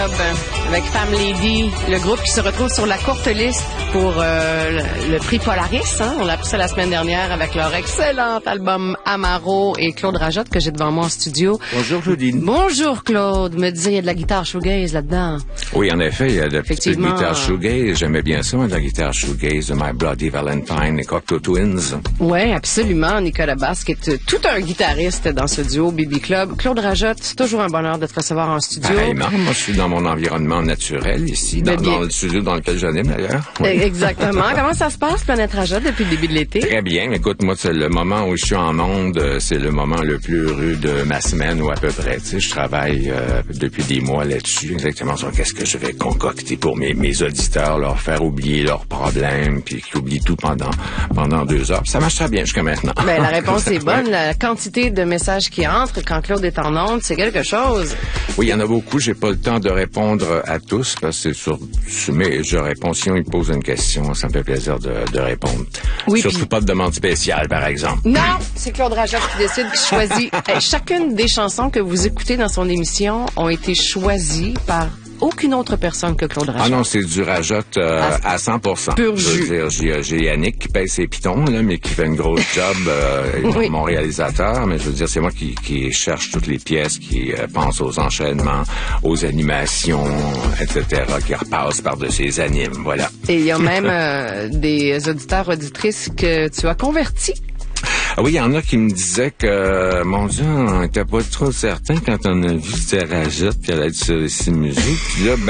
Avec Femme Lady, le groupe qui se retrouve sur la courte liste pour le prix Polaris. Hein? On l'a appris ça la semaine dernière avec leur excellent album Amaro et Claude Rajotte que j'ai devant moi en studio. Bonjour Claudine. Bonjour Claude. Me disait il y a de la guitare shoegaze là-dedans. Oui, en effet, il y a de la petite guitare shoegaze. J'aimais bien ça, de la guitare shoegaze de My Bloody Valentine et Cocteau Twins. Oui, absolument. Nicolas Basse qui est tout un guitariste dans ce duo BB Club. Claude Rajotte, c'est toujours un bonheur de te recevoir en studio. Pareillement, moi je suis dans mon environnement naturel ici, dans le studio dans lequel j'anime d'ailleurs. Oui. Exactement. Comment ça se passe, Planète Rajotte, depuis le début de l'été? Très bien. Écoute, moi, c'est le moment où je suis en onde, c'est le moment le plus heureux de ma semaine ou à peu près. Tu sais, je travaille depuis des mois là-dessus, exactement sur qu'est-ce que je vais concocter pour mes auditeurs, leur faire oublier leurs problèmes, puis qu'ils oublient tout pendant 2 heures. Ça marche très bien jusqu'à maintenant. Ben, la réponse est bonne. La quantité de messages qui entrent quand Claude est en onde, c'est quelque chose. Oui, il y en a beaucoup. J'ai pas le temps de répondre à tous parce que mais je réponds si on me pose une question, ça me fait plaisir de répondre. Oui, surtout pas de demande spéciale, par exemple. Non, c'est Claude Rajotte qui décide, qui choisit. Chacune des chansons que vous écoutez dans son émission ont été choisies par aucune autre personne que Claude Rajotte. Ah non, c'est du Rajotte à 100%. Pur jus. Je veux dire, j'ai Yannick qui paye ses pitons, là, mais qui fait une grosse job, oui. Mon réalisateur, mais je veux dire, c'est moi qui cherche toutes les pièces, qui pense aux enchaînements, aux animations, etc., qui repasse par de ses animes, voilà. Et il y a même des auditeurs, auditrices que tu as convertis. Ah oui, il y en a qui me disaient que, mon Dieu, on n'était pas trop certain quand on a vu c'était Rajotte qu'elle allait être sur ici musique. Puis là,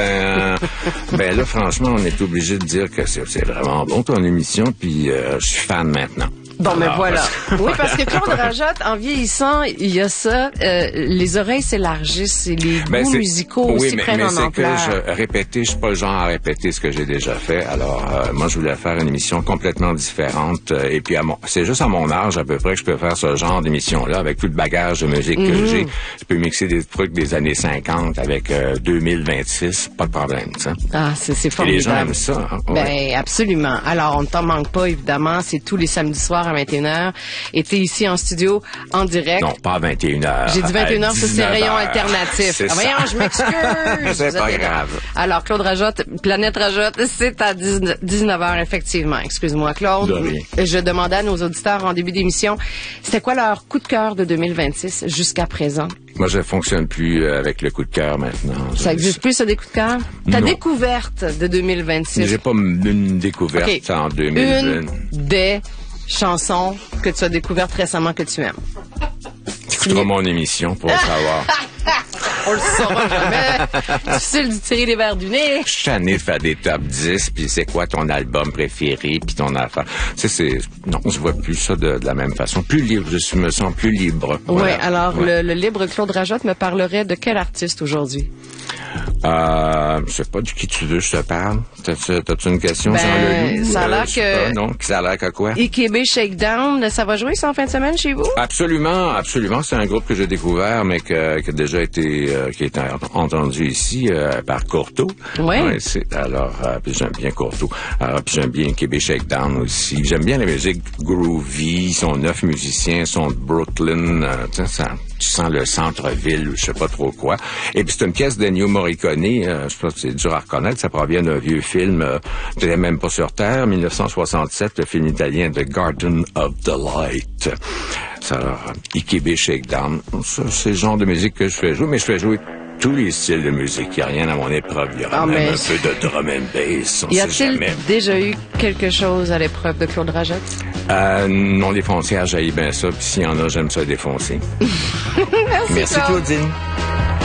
ben là, franchement, on est obligé de dire que c'est vraiment bon ton émission, puis je suis fan maintenant. Bon, mais voilà. Oui, parce que Claude Rajotte, en vieillissant, il y a ça, les oreilles s'élargissent et les goûts musicaux aussi prennent en ampleur. Oui, mais je suis pas le genre à répéter ce que j'ai déjà fait. Alors, moi, je voulais faire une émission complètement différente. Et puis, c'est juste à mon âge, à peu près, que je peux faire ce genre d'émission-là, avec tout le bagage de musique que j'ai. Je peux mixer des trucs des années 50 avec 2026, pas de problème, ça. Ah, c'est formidable. Et les gens aiment ça. Hein? Ben, ouais. Absolument. Alors, on ne t'en manque pas, évidemment. C'est tous les samedis soirs à 21h. Et t'es ici en studio, en direct. Non, pas à 21h. J'ai dit 21h, ça c'est rayon alternatif. C'est voyons, je m'excuse. C'est pas grave. Alors, Claude Rajotte, Planète Rajotte, c'est à 19h, effectivement. Excuse-moi, Claude. De rien. Je demandais à nos auditeurs en début d'émission, c'était quoi leur coup de cœur de 2026 jusqu'à présent? Moi, je fonctionne plus avec le coup de cœur maintenant. Ça existe plus, ça, des coups de cœur? Ta découverte de 2026? J'ai pas une découverte en 2020. Une des chansons que tu as découvertes récemment que tu aimes. Tu écouteras mon émission pour le savoir. On le saura jamais. Difficile de tirer les verres du nez. Je suis tanné de faire des top 10, puis c'est quoi ton album préféré, puis ton affaire. Non, je vois plus ça de la même façon. Plus libre, je me sens plus libre. Voilà. Oui, alors le libre Claude Rajotte me parlerait de quel artiste aujourd'hui? Je sais pas de qui tu veux je te parle. T'as-tu une question, Jean-Leloup? Ça a l'air que... non, ça a l'air que quoi? IKB Shakedown, ça va jouer ça en fin de semaine chez vous? Absolument, absolument. C'est un groupe que j'ai découvert, mais qui a déjà été entendu ici par Courteau. Oui. Ouais, alors, puis j'aime bien Courteau. Alors, puis j'aime bien IKB Shakedown aussi. J'aime bien la musique groovy. Ils sont 9 musiciens, ils sont de Brooklyn. Tu sens le centre-ville ou je sais pas trop quoi. Et puis c'est une pièce d'Ennio Morricone, je sais pas si c'est dur à reconnaître, ça provient d'un vieux film, t'étais même pas sur Terre, 1967, le film italien The Garden of Delight. Alors, IKB Shakedown, ça, c'est le genre de musique que je fais jouer, mais je fais jouer tous les styles de musique. Il n'y a rien à mon épreuve. Il y aura même un peu de drum and bass. Y a-t-il déjà eu quelque chose à l'épreuve de Claude Rajotte? Non, les foncières, j'haïs bien ça. Puis s'il y en a, j'aime ça défoncer. Merci Claudine.